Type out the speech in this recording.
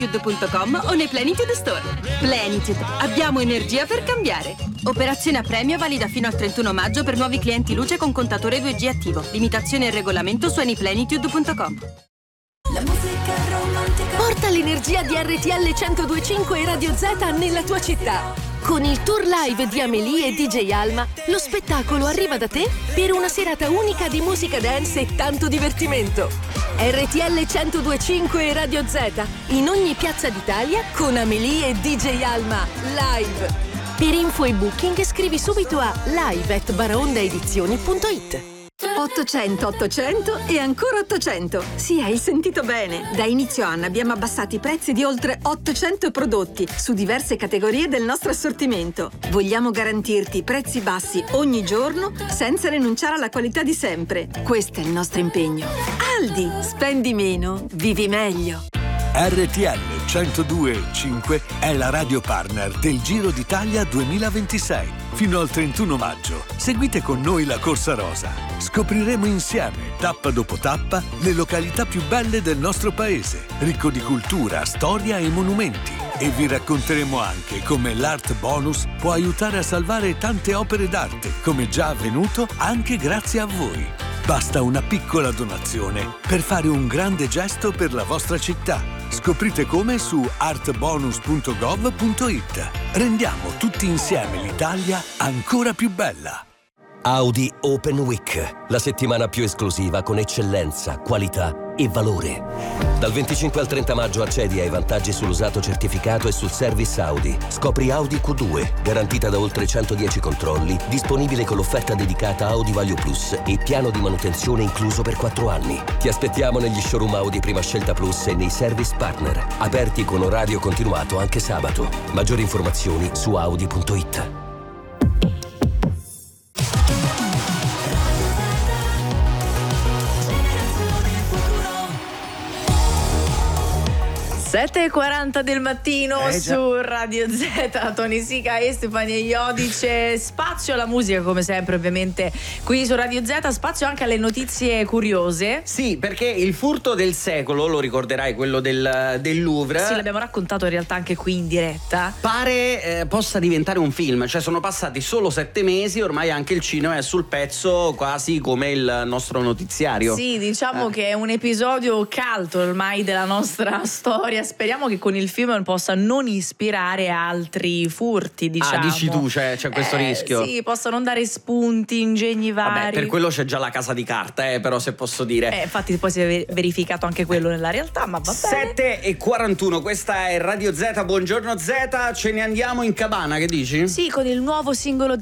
Plenitude.com o nei Plenitude Store. Plenitude, abbiamo energia per cambiare. Operazione a premio valida fino al 31 maggio per nuovi clienti luce con contatore 2G attivo. Limitazioni e regolamento su anyplenitude.com. La musica romantica. Porta l'energia di RTL 102.5 e Radio Z nella tua città. Con il tour live di Amélie e DJ Alma, lo spettacolo arriva da te per una serata unica di musica dance e tanto divertimento. RTL 102.5 e Radio Z, in ogni piazza d'Italia con Amélie e DJ Alma, live. Per info e booking scrivi subito a live@baraondaedizioni.it. 800 800 e ancora 800. Sì, hai sentito bene. Da inizio anno abbiamo abbassato i prezzi di oltre 800 prodotti su diverse categorie del nostro assortimento. Vogliamo garantirti prezzi bassi ogni giorno senza rinunciare alla qualità di sempre. Questo è il nostro impegno. Aldi, spendi meno, vivi meglio. RTL 102.5 è la radio partner del Giro d'Italia 2026. Fino al 31 maggio seguite con noi la Corsa Rosa. Scopriremo insieme, tappa dopo tappa, le località più belle del nostro paese, ricco di cultura, storia e monumenti. E vi racconteremo anche come l'Art Bonus può aiutare a salvare tante opere d'arte, come già avvenuto anche grazie a voi. Basta una piccola donazione per fare un grande gesto per la vostra città. Scoprite come su artbonus.gov.it. Rendiamo tutti insieme l'Italia ancora più bella. Audi Open Week, la settimana più esclusiva con eccellenza, qualità e valore. Dal 25 al 30 maggio accedi ai vantaggi sull'usato certificato e sul service Audi. Scopri Audi Q2, garantita da oltre 110 controlli, disponibile con l'offerta dedicata Audi Value Plus e piano di manutenzione incluso per 4 anni. Ti aspettiamo negli showroom Audi Prima Scelta Plus e nei service partner, aperti con orario continuato anche sabato. Maggiori informazioni su audi.it. 7:40 del mattino su Radio Z, Tony Sica e Stefania Iodice. Spazio alla musica come sempre ovviamente qui su Radio Z, spazio anche alle notizie curiose. Sì, perché il furto del secolo, lo ricorderai, quello del Louvre. Sì, l'abbiamo raccontato in realtà anche qui in diretta. Pare possa diventare un film, cioè sono passati solo 7 mesi, ormai anche il cinema è sul pezzo, quasi come il nostro notiziario. Sì, diciamo che è un episodio cult ormai della nostra storia. Speriamo che con il film possa non ispirare altri furti, diciamo. Ah, dici tu, c'è questo rischio? Sì, possano dare spunti, ingegni vari. Vabbè, per quello c'è già la casa di carta, però se posso dire. Infatti poi si è verificato anche quello nella realtà, ma va bene. 7:41, questa è Radio Z, buongiorno Z, ce ne andiamo in cabana, che dici? Sì, con il nuovo singolo di